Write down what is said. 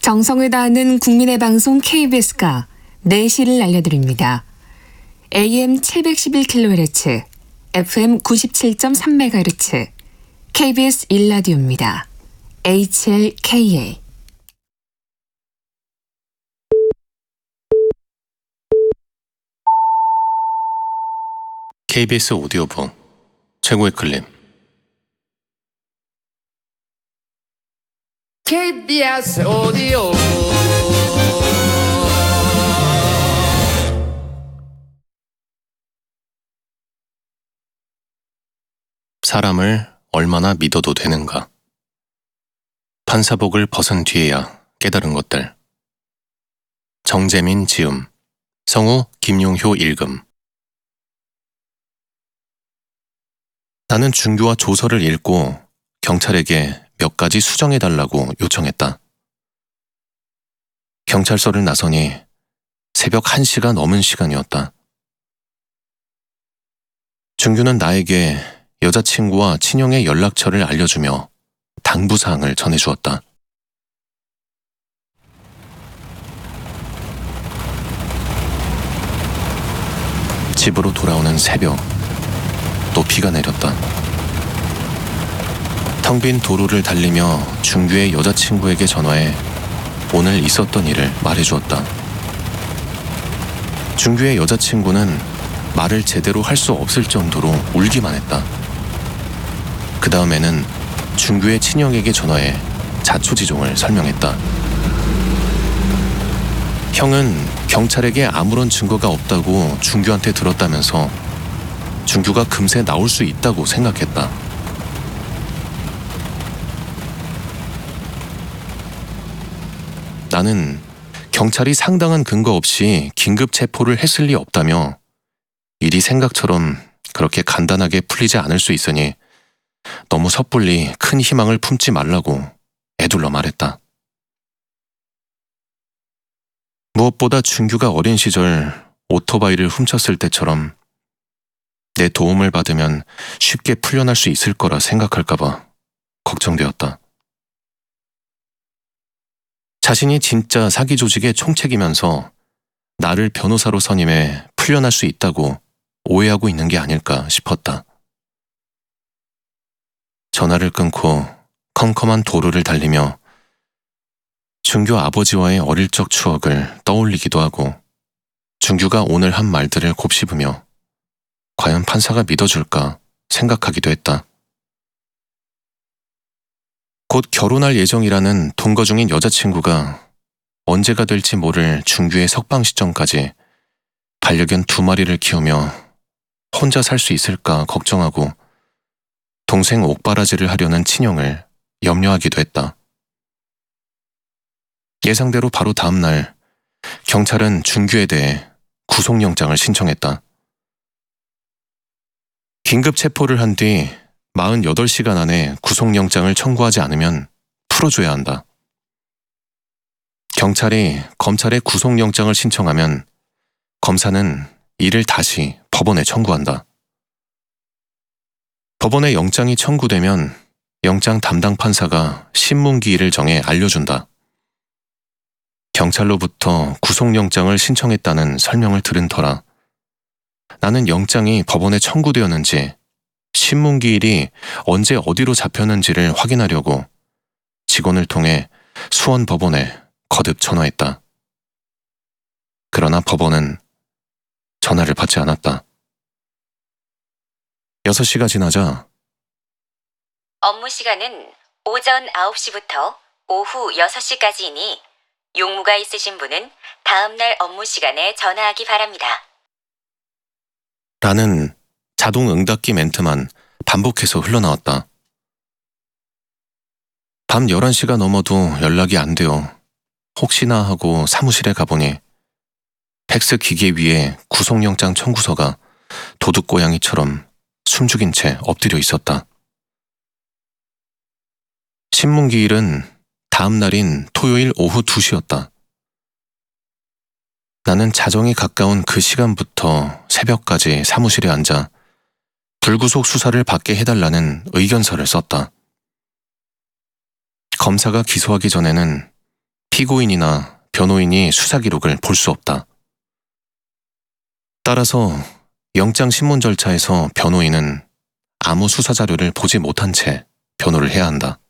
정성을 다하는 국민의 방송 KBS가 4시를 알려드립니다. AM 711kHz, FM 97.3MHz, KBS 1라디오입니다. HLKA. KBS 오디오북 최고의 클립. KBS 오디오북 사람을 얼마나 믿어도 되는가. 판사복을 벗은 뒤에야 깨달은 것들. 정재민 지음, 성우 김용효 읽음. 나는 준규와 조서를 읽고 경찰에게 몇 가지 수정해달라고 요청했다. 경찰서를 나서니 새벽 1시가 넘은 시간이었다. 준규는 나에게 여자친구와 친형의 연락처를 알려주며 당부사항을 전해주었다. 집으로 돌아오는 새벽, 또 비가 내렸다. 텅 빈 도로를 달리며 준규의 여자친구에게 전화해 오늘 있었던 일을 말해주었다. 준규의 여자친구는 말을 제대로 할 수 없을 정도로 울기만 했다. 그 다음에는 준규의 친형에게 전화해 자초지종을 설명했다. 형은 경찰에게 아무런 증거가 없다고 준규한테 들었다면서 준규가 금세 나올 수 있다고 생각했다. 나는 경찰이 상당한 근거 없이 긴급 체포를 했을 리 없다며 일이 생각처럼 그렇게 간단하게 풀리지 않을 수 있으니 너무 섣불리 큰 희망을 품지 말라고 애둘러 말했다. 무엇보다 준규가 어린 시절 오토바이를 훔쳤을 때처럼 내 도움을 받으면 쉽게 풀려날 수 있을 거라 생각할까봐 걱정되었다. 자신이 진짜 사기 조직의 총책이면서 나를 변호사로 선임해 풀려날 수 있다고 오해하고 있는 게 아닐까 싶었다. 전화를 끊고 컴컴한 도로를 달리며 준규 아버지와의 어릴 적 추억을 떠올리기도 하고 준규가 오늘 한 말들을 곱씹으며 과연 판사가 믿어줄까 생각하기도 했다. 곧 결혼할 예정이라는 동거 중인 여자친구가 언제가 될지 모를 준규의 석방 시점까지 반려견 2마리를 키우며 혼자 살 수 있을까 걱정하고 동생 옥바라지를 하려는 친형을 염려하기도 했다. 예상대로 바로 다음 날 경찰은 준규에 대해 구속영장을 신청했다. 긴급 체포를 한 뒤 48시간 안에 구속영장을 청구하지 않으면 풀어줘야 한다. 경찰이 검찰에 구속영장을 신청하면 검사는 이를 다시 법원에 청구한다. 법원에 영장이 청구되면 영장 담당 판사가 신문기일을 정해 알려준다. 경찰로부터 구속영장을 신청했다는 설명을 들은 터라 나는 영장이 법원에 청구되었는지 신문기일이 언제 어디로 잡혔는지를 확인하려고 직원을 통해 수원법원에 거듭 전화했다. 그러나 법원은 전화를 받지 않았다. 6시가 지나자 업무 시간은 오전 9시부터 오후 6시까지이니 용무가 있으신 분은 다음날 업무 시간에 전화하기 바랍니다. 라는 자동 응답기 멘트만 반복해서 흘러나왔다. 밤 11시가 넘어도 연락이 안 되어 혹시나 하고 사무실에 가보니 팩스 기계 위에 구속영장 청구서가 도둑고양이처럼 숨죽인 채 엎드려 있었다. 신문기일은 다음 날인 토요일 오후 2시였다. 나는 자정이 가까운 그 시간부터 새벽까지 사무실에 앉아 불구속 수사를 받게 해달라는 의견서를 썼다. 검사가 기소하기 전에는 피고인이나 변호인이 수사 기록을 볼 수 없다. 따라서 영장 신문 절차에서 변호인은 아무 수사 자료를 보지 못한 채 변호를 해야 한다.